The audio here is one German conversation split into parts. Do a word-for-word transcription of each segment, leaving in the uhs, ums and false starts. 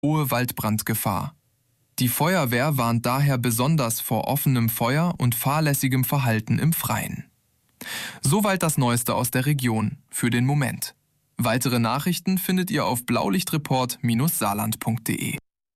hohe Waldbrandgefahr. Die Feuerwehr warnt daher besonders vor offenem Feuer und fahrlässigem Verhalten im Freien. Soweit das Neueste aus der Region für den Moment. Weitere Nachrichten findet ihr auf blaulichtreport Bindestrich saarland Punkt de.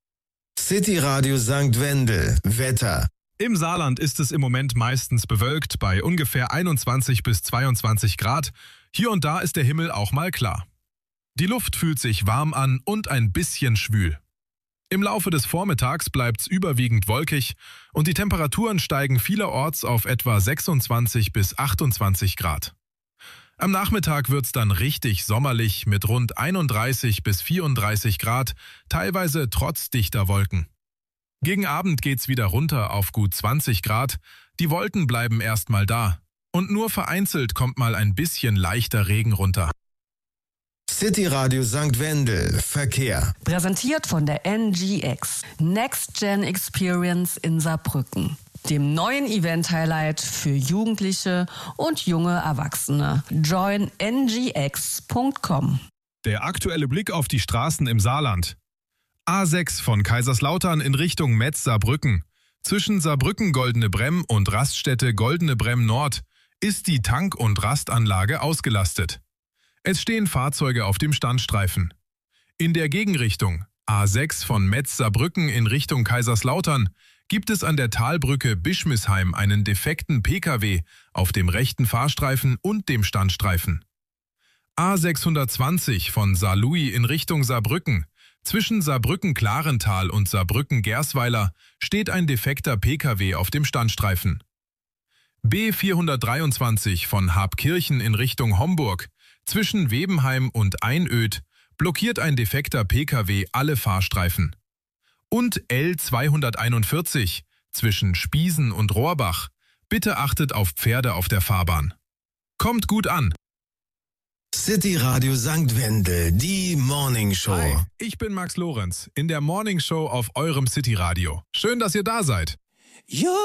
City Radio Sankt Wendel. Wetter. Im Saarland ist es im Moment meistens bewölkt bei ungefähr einundzwanzig bis zweiundzwanzig Grad. Hier und da ist der Himmel auch mal klar. Die Luft fühlt sich warm an und ein bisschen schwül. Im Laufe des Vormittags bleibt's überwiegend wolkig und die Temperaturen steigen vielerorts auf etwa sechsundzwanzig bis achtundzwanzig Grad. Am Nachmittag wird's dann richtig sommerlich mit rund einunddreißig bis vierunddreißig Grad, teilweise trotz dichter Wolken. Gegen Abend geht's wieder runter auf gut zwanzig Grad, die Wolken bleiben erstmal da und nur vereinzelt kommt mal ein bisschen leichter Regen runter. City Radio Sankt Wendel. Verkehr. Präsentiert von der N G X. Next Gen Experience in Saarbrücken. Dem neuen Event-Highlight für Jugendliche und junge Erwachsene. join n g x punkt com. Der aktuelle Blick auf die Straßen im Saarland. A sechs von Kaiserslautern in Richtung Metz-Saarbrücken. Zwischen Saarbrücken-Goldene Bremm und Raststätte Goldene Bremm Nord ist die Tank- und Rastanlage ausgelastet. Es stehen Fahrzeuge auf dem Standstreifen. In der Gegenrichtung A sechs von Metz-Saarbrücken in Richtung Kaiserslautern gibt es an der Talbrücke Bischmisheim einen defekten P K W auf dem rechten Fahrstreifen und dem Standstreifen. A sechshundertzwanzig von Saarlouis in Richtung Saarbrücken. Zwischen Saarbrücken-Klarental und Saarbrücken-Gersweiler steht ein defekter P K W auf dem Standstreifen. B vierhundertdreiundzwanzig von Habkirchen in Richtung Homburg. Zwischen Webenheim und Einöd blockiert ein defekter P K W alle Fahrstreifen. Und L zweihunderteinundvierzig zwischen Spiesen und Rohrbach. Bitte achtet auf Pferde auf der Fahrbahn. Kommt gut an! City Radio Sankt Wendel, die Morning Show. Hi, ich bin Max Lorenz in der Morning Show auf eurem City Radio. Schön, dass ihr da seid. You